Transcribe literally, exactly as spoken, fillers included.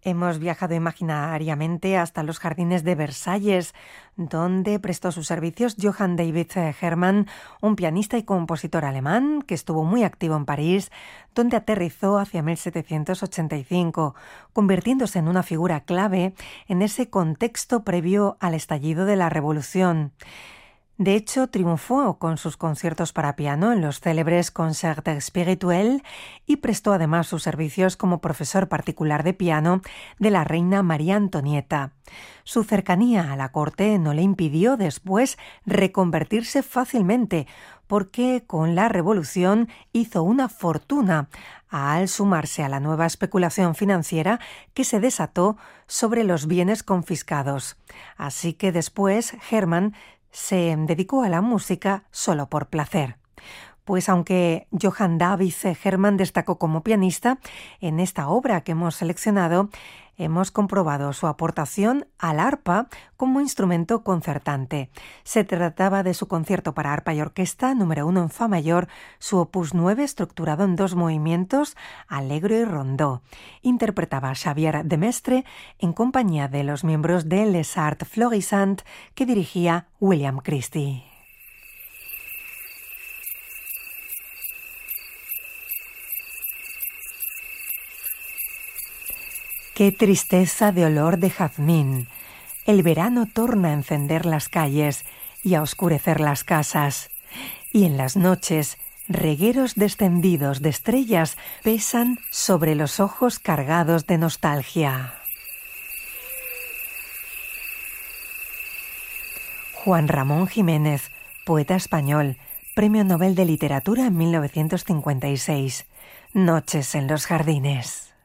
Hemos viajado imaginariamente hasta los jardines de Versalles, donde prestó sus servicios Johann David Hermann, un pianista y compositor alemán que estuvo muy activo en París, donde aterrizó hacia mil setecientos ochenta y cinco, convirtiéndose en una figura clave en ese contexto previo al estallido de la Revolución. De hecho, triunfó con sus conciertos para piano en los célebres Concerts Spirituels y prestó además sus servicios como profesor particular de piano de la reina María Antonieta. Su cercanía a la corte no le impidió después reconvertirse fácilmente, porque con la Revolución hizo una fortuna al sumarse a la nueva especulación financiera que se desató sobre los bienes confiscados. Así que después Hermann se dedicó a la música solo por placer. Pues aunque Johann David Hermann destacó como pianista, en esta obra que hemos seleccionado hemos comprobado su aportación al arpa como instrumento concertante. Se trataba de su concierto para arpa y orquesta número uno en fa mayor, su opus nueve estructurado en dos movimientos, allegro y rondó. Interpretaba Xavier de Mestre en compañía de los miembros de Les Arts Florissants que dirigía William Christie. Qué tristeza de olor de jazmín. El verano torna a encender las calles y a oscurecer las casas. Y en las noches, regueros descendidos de estrellas pesan sobre los ojos cargados de nostalgia. Juan Ramón Jiménez, poeta español, Premio Nobel de Literatura en mil novecientos cincuenta y seis. Noches en los jardines.